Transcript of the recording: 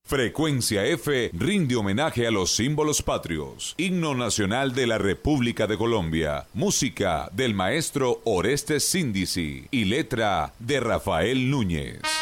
Frecuencia F rinde homenaje a los símbolos patrios. Himno nacional de la República de Colombia. Música del maestro Orestes Síndici y letra de Rafael Núñez.